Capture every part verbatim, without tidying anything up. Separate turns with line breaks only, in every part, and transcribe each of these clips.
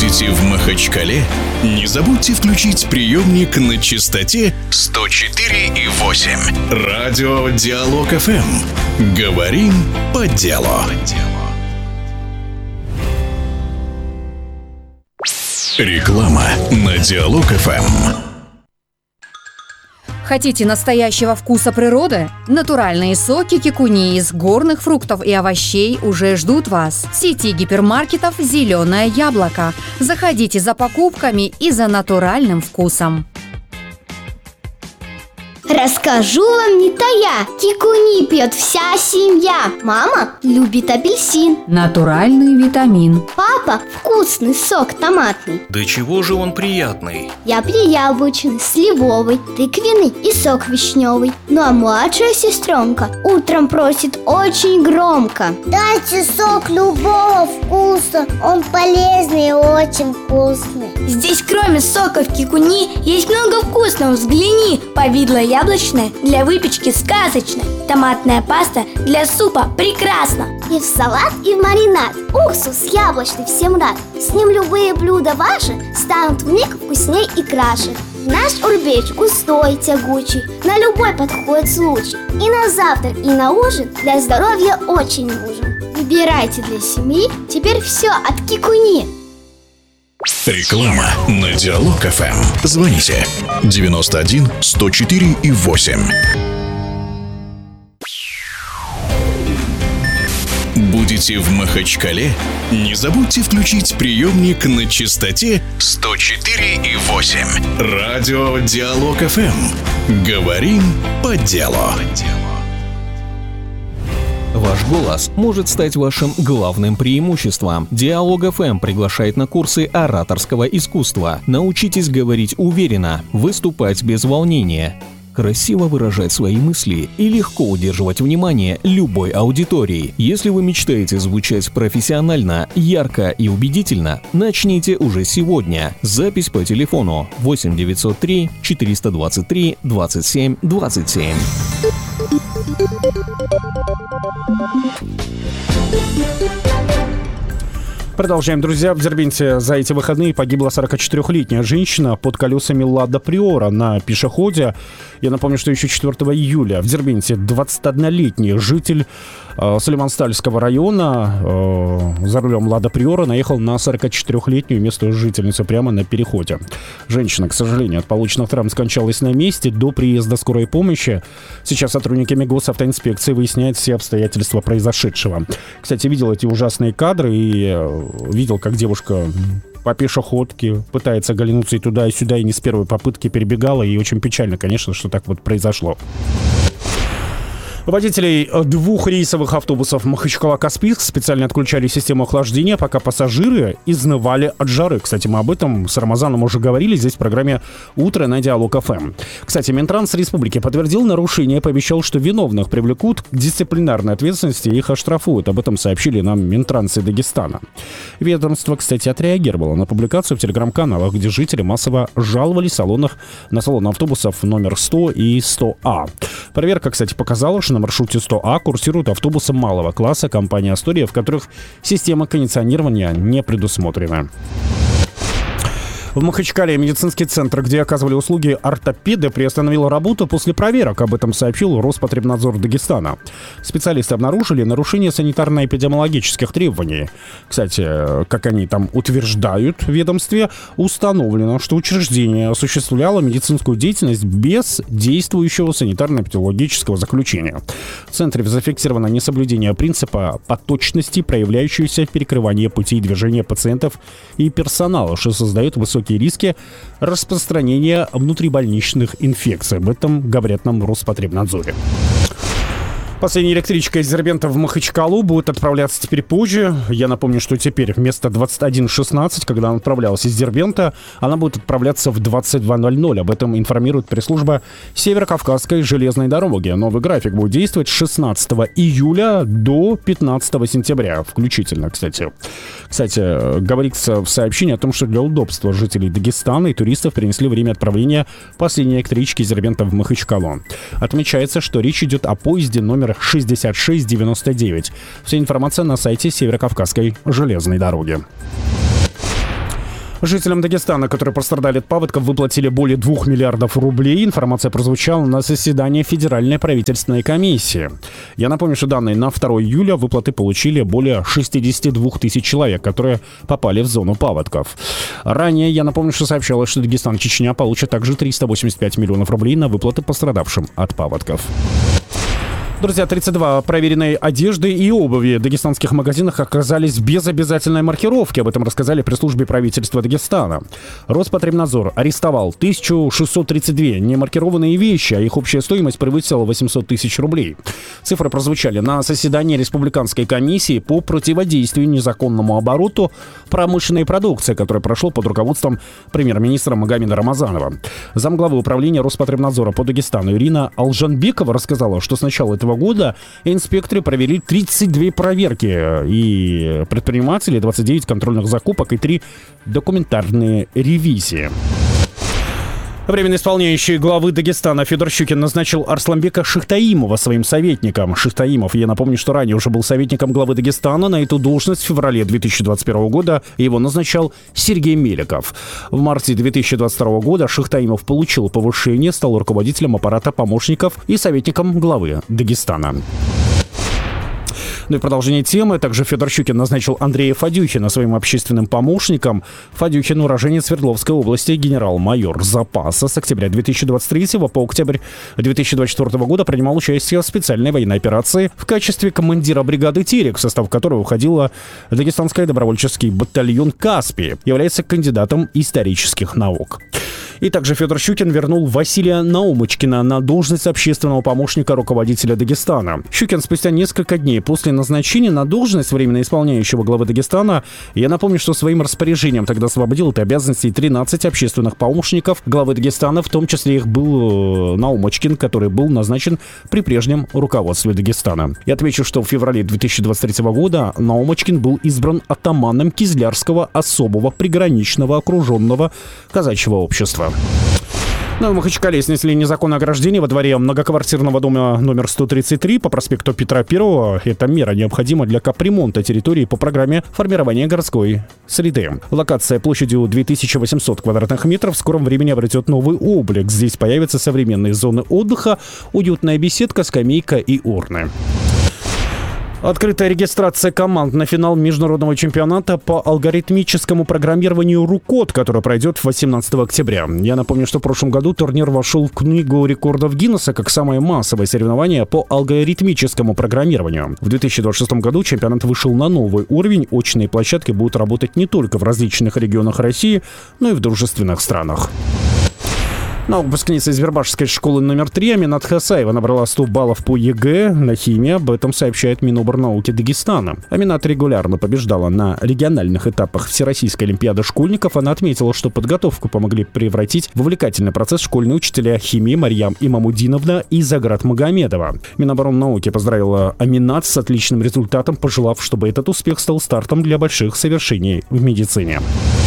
Будете в Махачкале? Не забудьте включить приемник на частоте сто четыре и восемь. Радио Диалог эф эм. Говорим по делу. Реклама на Диалог эф эм.
Хотите настоящего вкуса природы? Натуральные соки кикуни из горных фруктов и овощей уже ждут вас. В сети гипермаркетов «Зеленое яблоко». Заходите за покупками и за натуральным вкусом.
Расскажу вам не тая, кикуни пьет вся семья. Мама любит апельсин.
Натуральный витамин.
Папа вкусный сок томатный.
Да чего же он приятный?
Я прияблочный, сливовый, тыквенный и сок вишневый. Ну а младшая сестренка утром просит очень громко:
дайте сок любого вкуса, он полезный и очень вкусный.
Здесь кроме соков кикуни есть много вкусного. Взгляни, повидло яблочное для выпечки сказочно, томатная паста для супа прекрасно.
И в салат, и в маринад. Уксус яблочный всем рад. С ним любые блюда ваши станут вмиг вкусней и краше. Наш урбеч густой, тягучий, на любой подходит случай. И на завтрак, и на ужин для здоровья очень нужен. Выбирайте для семьи теперь все от кикуни.
Реклама на Диалог эф эм. Звоните девяносто один сто четыре и восемь. Будете в Махачкале? Не забудьте включить приемник на частоте сто четыре и восемь. Радио Диалог эф эм. Говорим по делу.
Ваш голос может стать вашим главным преимуществом. Диалог эф эм приглашает на курсы ораторского искусства. Научитесь говорить уверенно, выступать без волнения, красиво выражать свои мысли и легко удерживать внимание любой аудитории. Если вы мечтаете звучать профессионально, ярко и убедительно, начните уже сегодня. Запись по телефону восемь девятьсот три четыреста двадцать три двадцать семь двадцать семь.
Продолжаем, друзья. В Дербенте за эти выходные погибла сорокачетырёхлетняя женщина под колесами Лада Приора на пешеходе. Я напомню, что еще четвёртого июля в Дербенте двадцатиоднолетний житель э, Сулейманстальского района э, за рулем Лада Приора наехал на сорокачетырёхлетнюю местную жительницу прямо на переходе. Женщина, к сожалению, от полученных травм скончалась на месте до приезда скорой помощи. Сейчас сотрудники госавтоинспекции выясняют все обстоятельства произошедшего. Кстати, видел эти ужасные кадры и э, видел, как девушка по пешеходке пытается оглянуться и туда, и сюда, и не с первой попытки перебегала. И очень печально, конечно, что так вот произошло. Водителей двух рейсовых автобусов Махачкала-Каспийск специально отключали систему охлаждения, пока пассажиры изнывали от жары. Кстати, мы об этом с Рамазаном уже говорили здесь в программе «Утро» на Диалог эф эм. Кстати, Минтранс Республики подтвердил нарушение и пообещал, что виновных привлекут к дисциплинарной ответственности и их оштрафуют. Об этом сообщили нам Минтрансы Дагестана. Ведомство, кстати, отреагировало на публикацию в телеграм-каналах, где жители массово жаловались в салонах, на салоны автобусов номер сто и сто А. Проверка, кстати, показала, что на маршруте сто А курсируют автобусы малого класса компании «Астория», в которых система кондиционирования не предусмотрена. В Махачкале медицинский центр, где оказывали услуги ортопеды, приостановил работу после проверок. Об этом сообщил Роспотребнадзор Дагестана. Специалисты обнаружили нарушение санитарно-эпидемиологических требований. Кстати, как они там утверждают в ведомстве, установлено, что учреждение осуществляло медицинскую деятельность без действующего санитарно-эпидемиологического заключения. В центре зафиксировано несоблюдение принципа поточности, проявляющегося в перекрывании путей движения пациентов и персонала, что создает высокие риски распространения внутрибольничных инфекций. Об этом говорят нам в Роспотребнадзоре. Последняя электричка из Дербента в Махачкалу будет отправляться теперь позже. Я напомню, что теперь вместо двадцать один шестнадцать, когда она отправлялась из Дербента, она будет отправляться в двадцать два ноль ноль. Об этом информирует пресс-служба Северо-Кавказской железной дороги. Новый график будет действовать с шестнадцатого июля до пятнадцатого сентября включительно, кстати. Кстати, говорится в сообщении о том, что для удобства жителей Дагестана и туристов перенесли время отправления последней электрички из Дербента в Махачкалу. Отмечается, что речь идет о поезде номер шестьдесят шесть девяносто девять. Вся информация на сайте Северо-Кавказской железной дороги. Жителям Дагестана, которые пострадали от паводков, выплатили более двух миллиардов рублей. Информация прозвучала на заседании Федеральной правительственной комиссии. Я напомню, что данные на второе июля выплаты получили более шестьдесят два тысяч человек, которые попали в зону паводков. Ранее, я напомню, что сообщалось, что Дагестан и Чечня получат также триста восемьдесят пять миллионов рублей на выплаты пострадавшим от паводков. Друзья, тридцать два проверенной одежды и обуви в дагестанских магазинах оказались без обязательной маркировки. Об этом рассказали при службе правительства Дагестана. Роспотребнадзор арестовал тысячу шестьсот тридцать две немаркированные вещи, а их общая стоимость превысила восемьсот тысяч рублей. Цифры прозвучали на заседании Республиканской комиссии по противодействию незаконному обороту промышленной продукции, которое прошло под руководством премьер-министра Магомеда Рамазанова. Замглавы управления Роспотребнадзора по Дагестану Ирина Алжанбекова рассказала, что с начала этого года инспекторы провели тридцать две проверки и предприниматели, двадцать девять контрольных закупок и три документарные ревизии. Временно исполняющий главы Дагестана Федор Щукин назначил Арсланбека Шихтаимова своим советником. Шихтаимов, я напомню, что ранее уже был советником главы Дагестана. На эту должность в феврале две тысячи двадцать первого года его назначал Сергей Меликов. В марте две тысячи двадцать второго года Шихтаимов получил повышение, стал руководителем аппарата помощников и советником главы Дагестана. Ну и продолжение темы. Также Федор Щукин назначил Андрея Фадюхина своим общественным помощником. Фадюхин — уроженец Свердловской области, генерал-майор запаса. С октября две тысячи двадцать третьего по октябрь две тысячи двадцать четвёртого года принимал участие в специальной военной операции в качестве командира бригады «Терек», в состав которой входила Дагестанский добровольческий батальон «Каспий». Является кандидатом исторических наук. И также Федор Щукин вернул Василия Наумочкина на должность общественного помощника руководителя Дагестана. Щукин спустя несколько дней после назначения на должность временно исполняющего главы Дагестана, я напомню, что своим распоряжением тогда освободил от обязанностей тринадцать общественных помощников главы Дагестана, в том числе их был Наумочкин, который был назначен при прежнем руководстве Дагестана. Я отмечу, что в феврале две тысячи двадцать третьего года Наумочкин был избран атаманом Кизлярского особого приграничного окруженного казачьего общества. Ну, в Махачкале снесли незаконное ограждение во дворе многоквартирного дома номер сто тридцать три по проспекту Петра Первого. Эта мера необходима для капремонта территории по программе формирования городской среды. Локация площадью две тысячи восемьсот квадратных метров в скором времени обретет новый облик. Здесь появятся современные зоны отдыха, уютная беседка, скамейка и урны. Открытая регистрация команд на финал международного чемпионата по алгоритмическому программированию РУКОД, который пройдет восемнадцатого октября. Я напомню, что в прошлом году турнир вошел в книгу рекордов Гиннесса как самое массовое соревнование по алгоритмическому программированию. В две тысячи двадцать шестом году чемпионат вышел на новый уровень. Очные площадки будут работать не только в различных регионах России, но и в дружественных странах. Ну, выпускница из Вербашской школы номер три Аминат Хасаева набрала сто баллов по ЕГЭ на химии. Об этом сообщает Миноборнауки Дагестана. Аминат регулярно побеждала на региональных этапах Всероссийской олимпиады школьников. Она отметила, что подготовку помогли превратить в увлекательный процесс школьные учителя химии Марьям Имамудиновна и Заграт Магомедова. Миноборнауки поздравила Аминат с отличным результатом, пожелав, чтобы этот успех стал стартом для больших совершений в медицине.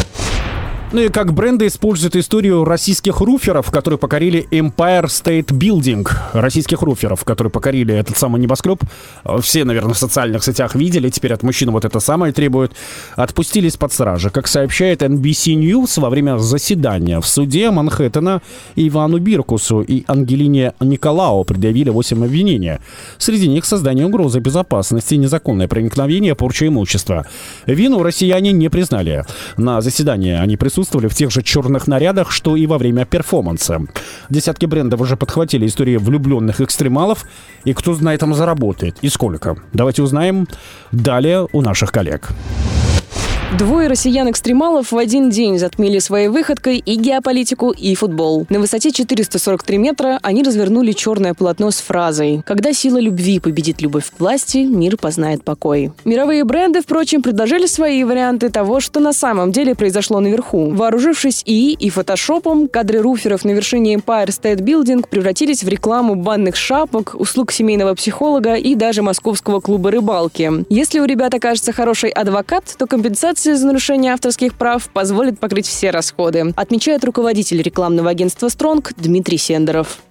Ну и как бренды используют историю российских руферов, которые покорили Empire State Building. Российских руферов, которые покорили этот самый небоскреб. Все, наверное, в социальных сетях видели. Теперь от мужчин вот это самое требуют. Отпустили из-под стражи. Как сообщает эн би си News, во время заседания в суде Манхэттена Ивану Биркусу и Ангелине Николао предъявили восемь обвинений. Среди них создание угрозы безопасности, незаконное проникновение, порча имущества. Вину россияне не признали. На заседании они присутствовали присутствовали в тех же черных нарядах, что и во время перформанса. Десятки брендов уже подхватили истории влюбленных экстремалов. И кто на этом заработает и сколько? Давайте узнаем далее у наших коллег.
Двое россиян-экстремалов в один день затмили своей выходкой и геополитику, и футбол. На высоте четыреста сорок три метра они развернули черное полотно с фразой «Когда сила любви победит любовь к власти, мир познает покой». Мировые бренды, впрочем, предложили свои варианты того, что на самом деле произошло наверху. Вооружившись ИИ и фотошопом, кадры руферов на вершине Empire State Building превратились в рекламу банных шапок, услуг семейного психолога и даже московского клуба рыбалки. Если у ребят окажется хороший адвокат, то компенсация за нарушение авторских прав позволит покрыть все расходы, отмечает руководитель рекламного агентства «Стронг» Дмитрий Сендеров.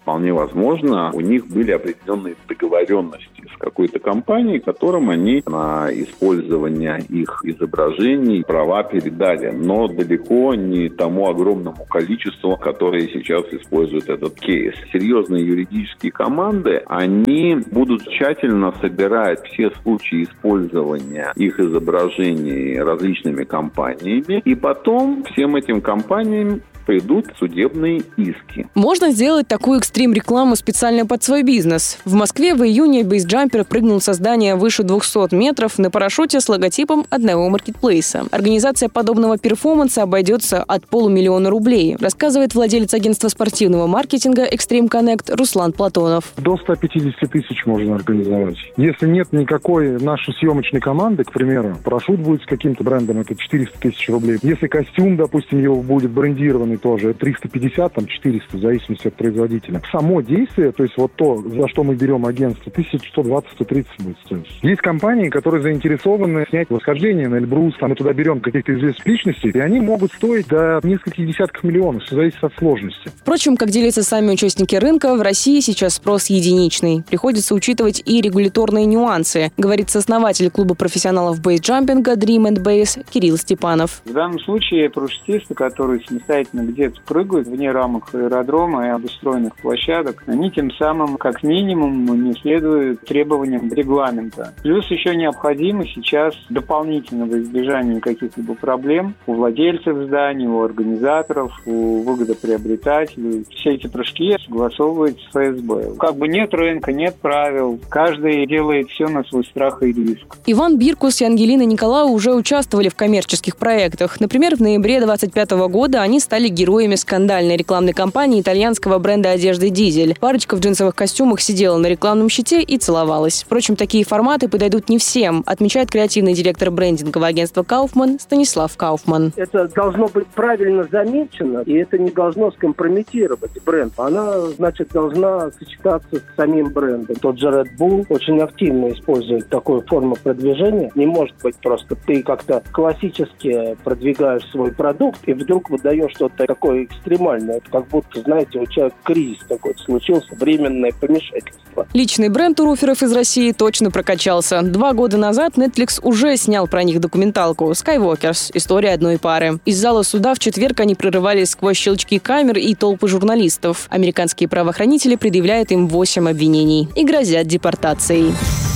Вполне возможно, у них были определенные договоренности с какой-то компанией, которым они на использование их изображений права передали, но далеко не тому огромному количеству, которое сейчас использует этот кейс. Серьезные юридические команды, они будут тщательно собирать все случаи использования их изображений различными компаниями, и потом всем этим компаниям придут судебные иски.
Можно сделать такую экстрим-рекламу специально под свой бизнес. В Москве в июне бейсджампер прыгнул со здания выше двухсот метров на парашюте с логотипом одного маркетплейса. Организация подобного перформанса обойдется от полумиллиона рублей, рассказывает владелец агентства спортивного маркетинга Extreme Connect Руслан Платонов.
До ста пятидесяти тысяч можно организовать. Если нет никакой нашей съемочной команды, к примеру, парашют будет с каким-то брендом, это четыреста тысяч рублей. Если костюм, допустим, его будет брендированный, тоже триста пятьдесят, там четыреста, в зависимости от производителя. Само действие, то есть вот то, за что мы берем агентство, тысяча сто двадцать - сто тридцать будет стоить. Есть компании, которые заинтересованы снять восхождение на Эльбрус, там мы туда берем каких-то известных личностей, и они могут стоить до нескольких десятков миллионов, все зависит от сложности.
Впрочем, как делятся сами участники рынка, в России сейчас спрос единичный. Приходится учитывать и регуляторные нюансы, говорит сооснователь клуба профессионалов бейсджампинга Dream and Base Кирилл Степанов.
В данном случае парашютисты, которые самостоятельно где-то прыгают вне рамок аэродрома и обустроенных площадок, они тем самым, как минимум, не следуют требованиям регламента. Плюс еще необходимо сейчас дополнительно во избежание каких-либо проблем у владельцев зданий, у организаторов, у выгодоприобретателей. Все эти прыжки согласовывают с эф эс бэ. Как бы нет рынка, нет правил. Каждый делает все на свой страх и риск.
Иван Биркус и Ангелина Николау уже участвовали в коммерческих проектах. Например, в ноябре двадцать пятого года они стали героями скандальной рекламной кампании итальянского бренда одежды «Дизель». Парочка в джинсовых костюмах сидела на рекламном щите и целовалась. Впрочем, такие форматы подойдут не всем, отмечает креативный директор брендингового агентства «Кауфман» Станислав Кауфман.
Это должно быть правильно замечено, и это не должно скомпрометировать бренд. Она, значит, должна сочетаться с самим брендом. Тот же Red Bull очень активно использует такую форму продвижения. Не может быть просто ты как-то классически продвигаешь свой продукт и вдруг выдаешь что-то такое экстремальное. Это как будто, знаете, у человека кризис какой-то случился, временное помешательство.
Личный бренд у руферов из России точно прокачался. Два года назад Netflix уже снял про них документалку «Skywalkers. История одной пары». Из зала суда в четверг они прорывались сквозь щелчки камер и толпы журналистов. Американские правоохранители предъявляют им восемь обвинений и грозят депортацией.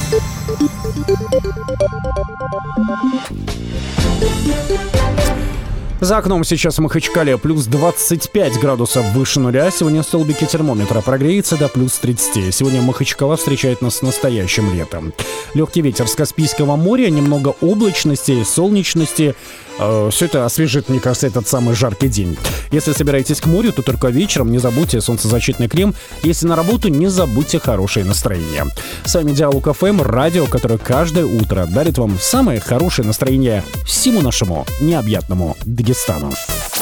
За окном сейчас в Махачкале плюс двадцать пять градусов выше нуля. Сегодня столбики термометра прогреется до плюс тридцати. Сегодня Махачкала встречает нас с настоящим летом. Легкий ветер с Каспийского моря, немного облачности, солнечности. Э, все это освежит, мне кажется, этот самый жаркий день. Если собираетесь к морю, то только вечером. Не забудьте солнцезащитный крем. Если на работу, не забудьте хорошее настроение. С вами Диалог эф эм, радио, которое каждое утро дарит вам самое хорошее настроение всему нашему необъятному Дагестану.